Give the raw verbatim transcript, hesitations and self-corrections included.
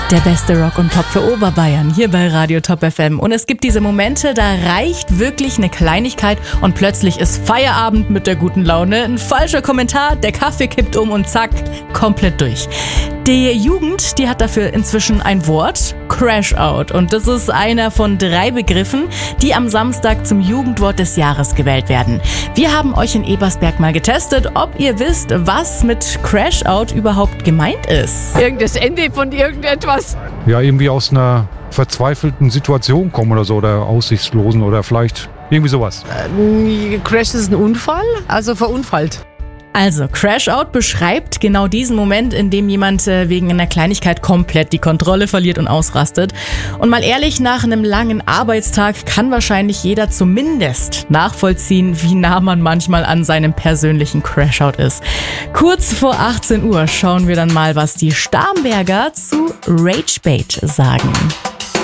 Der beste Rock und Pop für Oberbayern, hier bei Radio Top F M. Und es gibt diese Momente, da reicht wirklich eine Kleinigkeit und plötzlich ist Feierabend mit der guten Laune. Ein falscher Kommentar, der Kaffee kippt um und zack, komplett durch. Die Jugend, die hat dafür inzwischen ein Wort, Crash-Out. Und das ist einer von drei Begriffen, die am Samstag zum Jugendwort des Jahres gewählt werden. Wir haben euch in Ebersberg mal getestet, ob ihr wisst, was mit Crash-Out überhaupt gemeint ist. Irgendes Ende von irgendetwas. Ja, irgendwie aus einer verzweifelten Situation kommen oder so, oder aussichtslosen oder vielleicht irgendwie sowas. Äh, Crash ist ein Unfall, also verunfallt. Also, Crash-Out beschreibt genau diesen Moment, in dem jemand äh, wegen einer Kleinigkeit komplett die Kontrolle verliert und ausrastet. Und mal ehrlich, nach einem langen Arbeitstag kann wahrscheinlich jeder zumindest nachvollziehen, wie nah man manchmal an seinem persönlichen Crash-Out ist. Kurz vor achtzehn Uhr schauen wir dann mal, was die Starnberger zu Rage Bait sagen.